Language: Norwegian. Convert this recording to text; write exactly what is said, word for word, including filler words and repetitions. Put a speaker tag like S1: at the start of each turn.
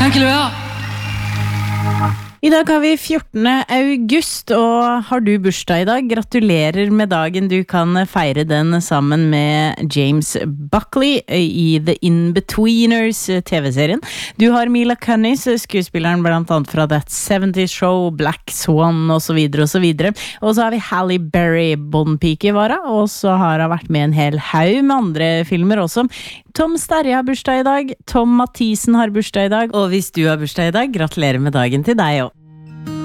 S1: Kan ikke lure.
S2: I dag har vi fjortende august, og har du bursdag i dag? Gratulerer med dagen. Du kan feire den sammen med James Buckley i The In-Betweeners T V-serien. Du har Mila Kunis, skuespilleren blant annet fra That seventies Show, Black Swan og så videre og så videre. Og så har vi Halle Berry, Bond-pike var hun, og så har hun vært med en hel haug med andre filmer også. Tom Sterre har bursdag i dag, Tom Mathisen har bursdag i dag, og hvis du har bursdag i dag, gratulerer med dagen til deg også.